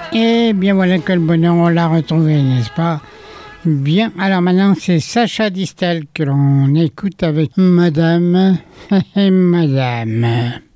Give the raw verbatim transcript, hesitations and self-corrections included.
Et bien voilà que le bonheur, on l'a retrouvé, n'est-ce pas? Bien, alors maintenant c'est Sacha Distel que l'on écoute avec Madame et Madame.